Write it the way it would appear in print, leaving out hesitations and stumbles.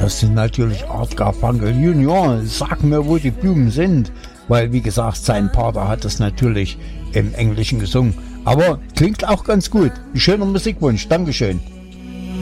Das sind natürlich Art Garfunkel Junior. Sag mir, wo die Blumen sind. Weil, wie gesagt, sein Vater hat das natürlich im Englischen gesungen. Aber klingt auch ganz gut. Ein schöner Musikwunsch. Dankeschön.